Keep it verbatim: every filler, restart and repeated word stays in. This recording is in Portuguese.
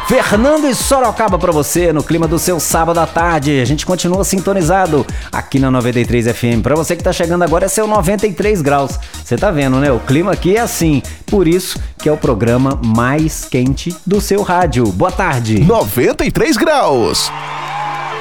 Fernando e Sorocaba pra você, no clima do seu sábado à tarde. A gente continua sintonizado aqui na noventa e três F M. Pra você que tá chegando agora, é seu noventa e três graus. Você tá vendo, né? O clima aqui é assim. Por isso que é o programa mais quente do seu rádio. Boa tarde. noventa e três graus.